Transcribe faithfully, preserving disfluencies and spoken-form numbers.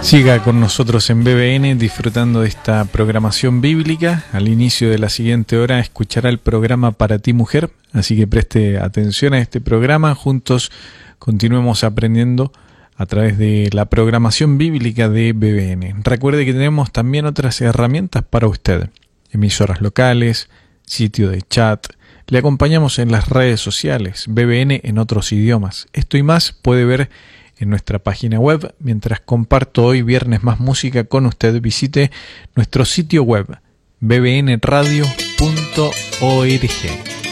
Siga con nosotros en B B N disfrutando de esta programación bíblica. Al inicio de la siguiente hora escuchará el programa Para ti Mujer, así que preste atención a este programa. Juntos continuemos aprendiendo a través de la programación bíblica de B B N. Recuerde que tenemos también otras herramientas para usted: emisoras locales, sitio de chat. Le acompañamos en las redes sociales, B B N en otros idiomas. Esto y más puede ver en nuestra página web. Mientras comparto hoy viernes más música con usted, visite nuestro sitio web b b n radio punto org.